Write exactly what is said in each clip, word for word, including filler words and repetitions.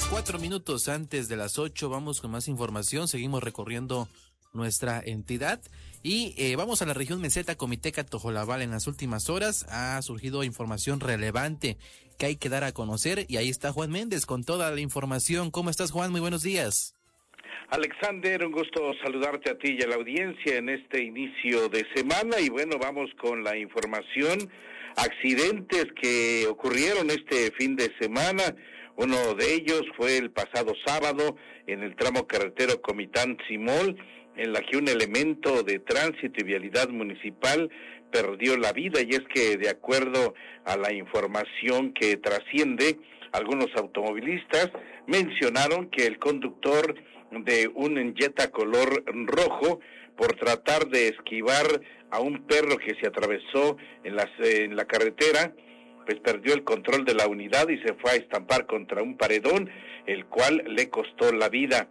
Cuatro minutos antes de las ocho, vamos con más información. Seguimos recorriendo nuestra entidad y eh, vamos a la región meseta Comiteca Tojolabal. En las últimas horas ha surgido información relevante que hay que dar a conocer y ahí está Juan Méndez con toda la información. ¿Cómo estás, Juan? Muy buenos días. Alexander, un gusto saludarte a ti y a la audiencia en este inicio de semana y bueno, vamos con la información. Accidentes que ocurrieron este fin de semana. Uno de ellos fue el pasado sábado en el tramo carretero Comitán-Simol, en la que un elemento de tránsito y vialidad municipal perdió la vida, y es que de acuerdo a la información que trasciende, algunos automovilistas mencionaron que el conductor de un Jetta color rojo, por tratar de esquivar a un perro que se atravesó en la, en la carretera, pues perdió el control de la unidad y se fue a estampar contra un paredón, el cual le costó la vida.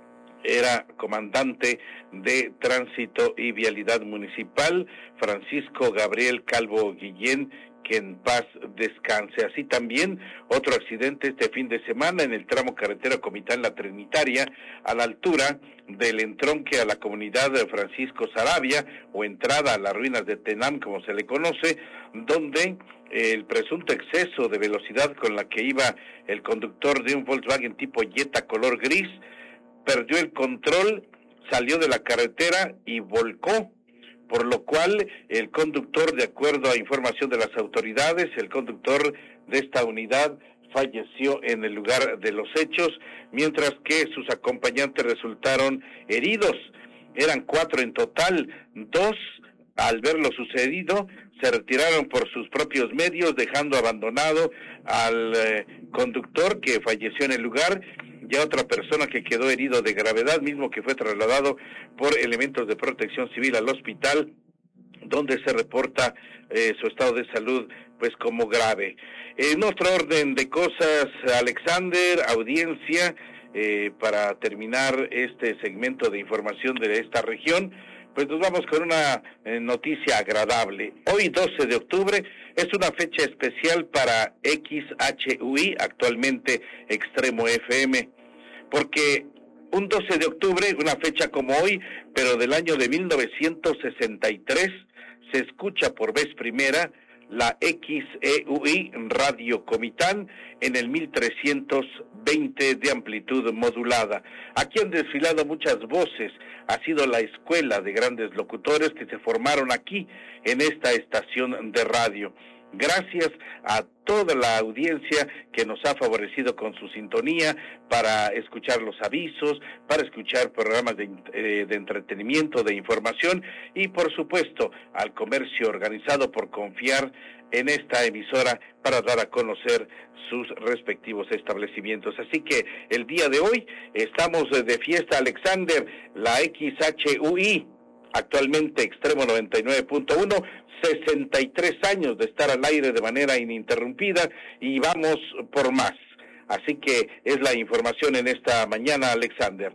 Era comandante de Tránsito y Vialidad Municipal, Francisco Gabriel Calvo Guillén, que en paz descanse. Así también otro accidente este fin de semana en el tramo carretero Comitán La Trinitaria, a la altura del entronque a la comunidad de Francisco Saravia, o entrada a las ruinas de Tenam, como se le conoce, donde el presunto exceso de velocidad con la que iba el conductor de un Volkswagen tipo Jetta color gris perdió el control, salió de la carretera y volcó, por lo cual el conductor, de acuerdo a información de las autoridades, el conductor de esta unidad falleció en el lugar de los hechos, mientras que sus acompañantes resultaron heridos. Eran cuatro en total, dos, al ver lo sucedido, se retiraron por sus propios medios, dejando abandonado al eh, conductor, que falleció en el lugar, y a otra persona que quedó herido de gravedad, mismo que fue trasladado por elementos de protección civil al hospital, donde se reporta eh, su estado de salud pues como grave. En otro orden de cosas, Alexander, audiencia, eh, para terminar este segmento de información de esta región, pues nos vamos con una eh, noticia agradable. Hoy, doce de octubre, es una fecha especial para X H U I, actualmente Extremo F M, porque un doce de octubre, una fecha como hoy, pero del año de mil novecientos sesenta y tres, se escucha por vez primera la X E U I Radio Comitán en el mil trescientos veinte de amplitud modulada. Aquí han desfilado muchas voces, ha sido la escuela de grandes locutores que se formaron aquí en esta estación de radio. Gracias a toda la audiencia que nos ha favorecido con su sintonía para escuchar los avisos, para escuchar programas de, eh, de entretenimiento, de información, y por supuesto al comercio organizado por confiar en esta emisora para dar a conocer sus respectivos establecimientos. Así que el día de hoy estamos de fiesta, Alexander, la X H U I, actualmente Extremo noventa y nueve punto uno, sesenta y tres años de estar al aire de manera ininterrumpida, y vamos por más. Así que es la información en esta mañana, Alexander.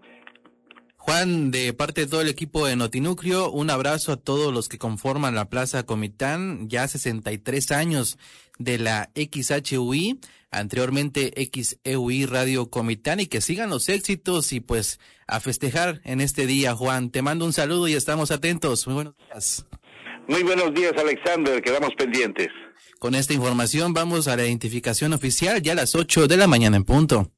Juan, de parte de todo el equipo de Notinúcleo, un abrazo a todos los que conforman la Plaza Comitán, ya sesenta y tres años de la X H U I, anteriormente X E U I Radio Comitán, y que sigan los éxitos y pues a festejar en este día, Juan. Te mando un saludo y estamos atentos. Muy buenos días. Muy buenos días, Alexander, quedamos pendientes. Con esta información vamos a la identificación oficial ya a las ocho de la mañana en punto.